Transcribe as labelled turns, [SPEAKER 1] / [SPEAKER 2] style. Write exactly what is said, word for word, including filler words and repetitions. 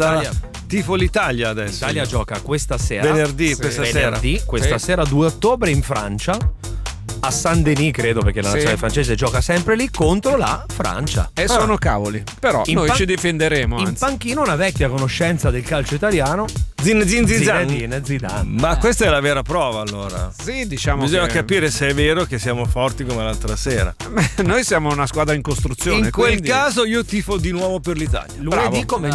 [SPEAKER 1] guarda,
[SPEAKER 2] Italia,
[SPEAKER 1] tifo l'Italia adesso.
[SPEAKER 2] L'Italia gioca questa sera.
[SPEAKER 1] Venerdì,
[SPEAKER 2] sì.
[SPEAKER 1] questa
[SPEAKER 2] Venerdì,
[SPEAKER 1] sera.
[SPEAKER 2] questa
[SPEAKER 1] sì.
[SPEAKER 2] sera, due ottobre in Francia. A Saint-Denis, credo, perché la
[SPEAKER 3] Sì.
[SPEAKER 2] nazionale francese gioca sempre lì contro la Francia.
[SPEAKER 3] E sono cavoli. Però
[SPEAKER 2] In
[SPEAKER 3] noi
[SPEAKER 2] pan-
[SPEAKER 3] ci difenderemo.
[SPEAKER 2] In
[SPEAKER 3] Anzi.
[SPEAKER 2] panchino una vecchia conoscenza del calcio italiano,
[SPEAKER 1] Zin, zin, zin, zan.
[SPEAKER 2] Zinedine Zidane.
[SPEAKER 1] Ma questa è la vera prova, allora.
[SPEAKER 3] Sì, diciamo
[SPEAKER 1] Bisogna
[SPEAKER 3] che
[SPEAKER 1] capire se è vero che siamo forti come l'altra sera.
[SPEAKER 3] noi siamo una squadra in costruzione.
[SPEAKER 1] In quel
[SPEAKER 3] quindi...
[SPEAKER 1] caso io tifo di nuovo per l'Italia.
[SPEAKER 2] Lunedì come